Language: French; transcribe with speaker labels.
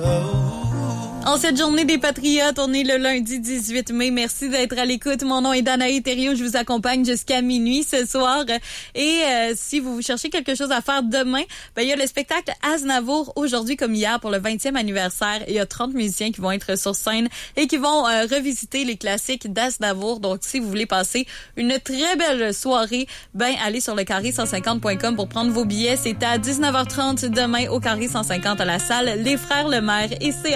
Speaker 1: En cette journée des Patriotes, on est le lundi 18 mai. Merci d'être à l'écoute. Mon nom est Danae Thériault. Je vous accompagne jusqu'à minuit ce soir. Et si vous cherchez quelque chose à faire demain, il y a le spectacle Aznavour aujourd'hui comme hier pour le 20e anniversaire. Il y a 30 musiciens qui vont être sur scène et qui vont revisiter les classiques d'Aznavour. Donc, si vous voulez passer une très belle soirée, allez sur le carré150.com pour prendre vos billets. C'est à 19h30 demain au Carré 150 à la salle Les Frères Lemaire. Et c'est